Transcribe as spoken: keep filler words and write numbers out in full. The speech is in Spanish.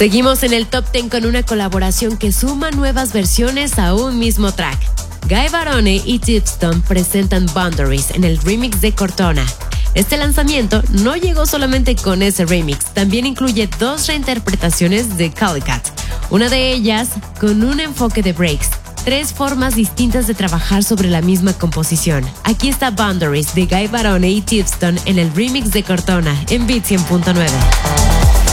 Seguimos en el Top diez con una colaboración que suma nuevas versiones a un mismo track. Guy Barone y Tipstone presentan Boundaries en el remix de Cortona. Este lanzamiento no llegó solamente con ese remix, también incluye dos reinterpretaciones de Calicat, una de ellas con un enfoque de breaks, tres formas distintas de trabajar sobre la misma composición. Aquí está Boundaries de Guy Barone y Tipstone en el remix de Cortona en Beat cien punto nueve.